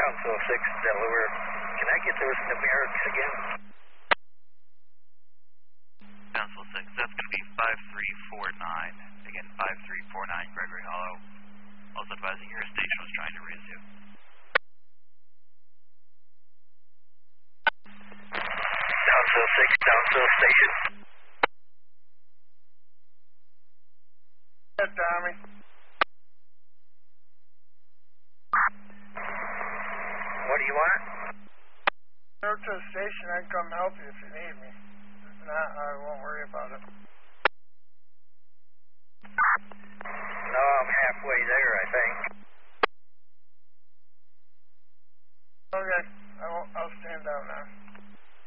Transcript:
Council 6, Delaware. Can I get those numerics again? Council 6, that's going to be 5349. Again, 5349 Gregory Hollow. Also advising your station was trying to raise you. Council 6, Council Station. Hey, Tommy. What do you want? Go to the station, I can come help you if you need me. If not, I